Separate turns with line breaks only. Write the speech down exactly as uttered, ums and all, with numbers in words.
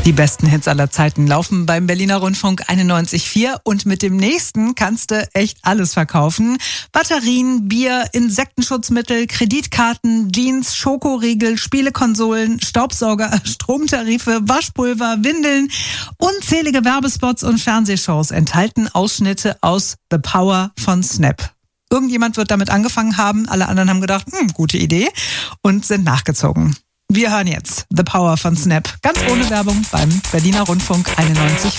Die besten Hits aller Zeiten laufen beim Berliner Rundfunk einundneunzig Komma vier und mit dem nächsten kannst du echt alles verkaufen. Batterien, Bier, Insektenschutzmittel, Kreditkarten, Jeans, Schokoriegel, Spielekonsolen, Staubsauger, Stromtarife, Waschpulver, Windeln. Unzählige Werbespots und Fernsehshows enthalten Ausschnitte aus The Power von Snap. Irgendjemand wird damit angefangen haben, alle anderen haben gedacht, hm, gute Idee und sind nachgezogen. Wir hören jetzt The Power von Snap, ganz ohne Werbung beim Berliner Rundfunk einundneunzig Komma vier.